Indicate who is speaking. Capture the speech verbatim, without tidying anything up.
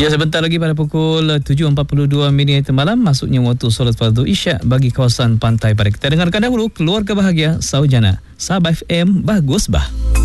Speaker 1: Ya, sebentar lagi pada pukul tujuh empat puluh dua minit malam masuknya waktu solat fardu Isyak bagi kawasan pantai. Pada kita dengarkan dahulu Keluarga Bahagia Saujana Sabah F M Bagus Bah.